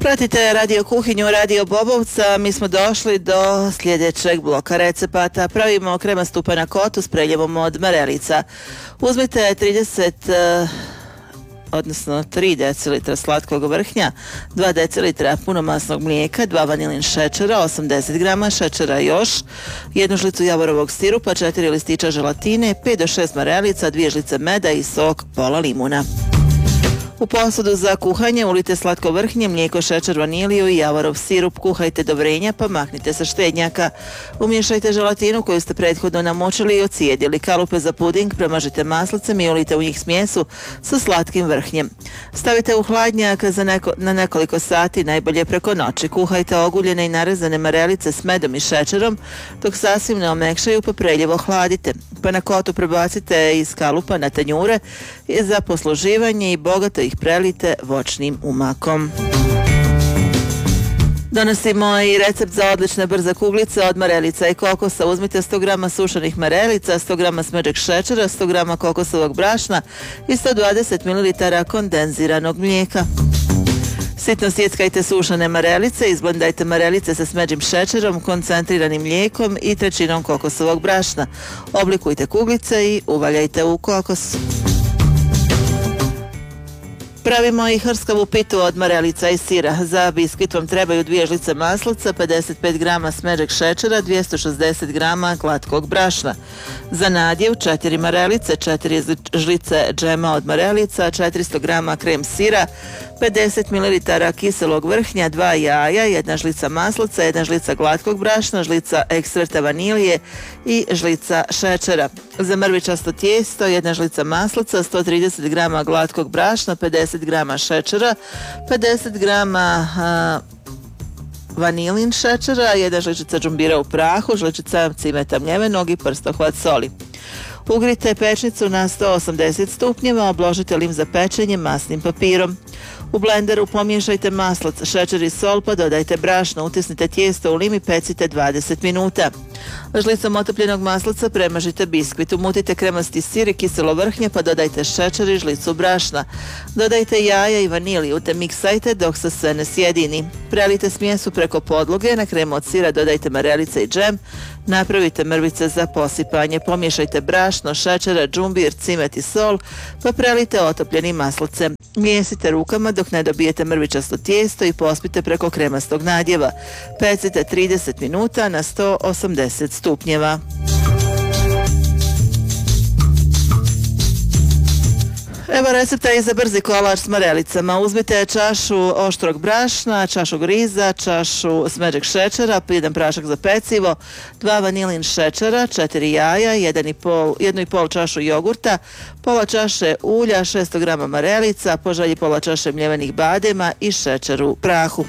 Pratite Radio kuhinju Radio Bobovca. Mi smo došli do sljedećeg bloka recepata. Pravimo kremastu panakotu s preljevom od marelica. Uzmite 3 decilitra slatkog vrhnja, 2 decilitra punomasnog mlijeka, 2 vanilin šećera, 80 grama šećera još, 1 žlicu javorovog sirupa, 4 listića želatine, 5 do 6 marelica, 2 žlice meda i sok pola limuna. U posudu za kuhanje ulite slatko vrhnje, mlijeko, šećer, vaniliju i javorov sirup. Kuhajte do vrenja pa maknite sa štednjaka. Umiješajte želatinu koju ste prethodno namočili i ocijedili. Kalupe za puding premažite maslicem i ulite u njih smjesu sa slatkim vrhnjem. Stavite u hladnjak na nekoliko sati, najbolje preko noći. Kuhajte oguljene i narezane marelice s medom i šećerom dok sasvim ne omekšaju pa preljevo hladite. Panakotu prebacite iz kalupa na tanjure za posluživanje i bogato ih prelite voćnim umakom. Donosimo i recept za odlične brze kuglice od marelica i kokosa. Uzmite 100 grama sušenih marelica, 100 grama smeđeg šećera, 100 grama kokosovog brašna i 120 ml kondenziranog mlijeka. Sitno sjeckajte sušene marelice, izblendajte marelice sa smeđim šećerom, koncentriranim mlijekom i trećinom kokosovog brašna. Oblikujte kuglice i uvaljajte u kokos. Pravimo i hrskavu pitu od marelica i sira. Za biskvit vam trebaju 2 žlice maslaca, 55 grama smeđeg šećera, 260 grama glatkog brašna. Za nadjev 4 marelice, 4 žlice džema od marelica, 400 grama krem sira, 50 ml kiselog vrhnja, 2 jaja, 1 žlica maslaca, 1 žlica glatkog brašna, žlica ekstrakta vanilije i žlica šećera. Za mrvičasto tijesto 1 žlica maslaca, 130 grama glatkog brašna, 50 grama šećera, 50 grama vanilin šećera, 1 žličica džumbira u prahu, žličica cimeta mljevenog i prstohvat soli. Ugrite pečnicu na 180 stupnjeva, obložite lim za pečenje masnim papirom. U blenderu pomiješajte maslac, šećer i sol pa dodajte brašno, utisnite tijesto u lim i pecite 20 minuta. Žlicom otopljenog maslaca premažite biskvit, umutite kremasti sir i kiselo vrhnje pa dodajte šećer i žlicu brašna. Dodajte jaja i vaniliju te miksajte dok se sve ne sjedini. Prelite smjesu preko podloge, na kremu od sira dodajte marelice i džem, napravite mrvice za posipanje, pomiješajte brašno, šećera, džumbir, cimet i sol pa prelite otopljenim maslacem. Mijesite rukama dok ne dobijete mrvičasto tijesto i pospite preko kremastog nadjeva. Pecite 30 minuta na 180 stupnjeva. Evo recepta i za brzi kolač s marelicama. Uzmite čašu oštrog brašna, čašu griza, čašu smeđeg šećera, 1 prašak za pecivo, 2 vanilin šećera, 4 jaja, 1,5 čašu jogurta, pola čaše ulja, 600 grama marelica, po želji pola čaše mljevenih badema i šećer u prahu.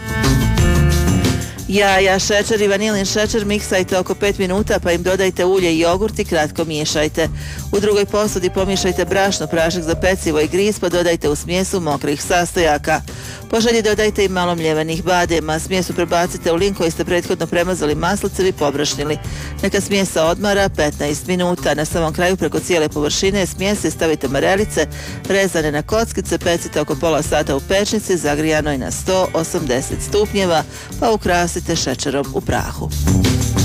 Jaja, šećer i vanilin šećer miksajte oko 5 minuta pa im dodajte ulje i jogurt i kratko miješajte. U drugoj posudi pomiješajte brašno, prašak za pecivo i griz pa dodajte u smjesu mokrih sastojaka. Po želji dodajte i malo mljevenih badema. Smjesu prebacite u lim koji ste prethodno premazali maslicem i pobrašnili. Neka smjesa odmara 15 minuta. Na samom kraju preko cijele površine smjese stavite marelice rezane na kockice, pecite oko pola sata u pečnici zagrijanoj na 180 stupnjeva pa ukrasite šećerom u prahu.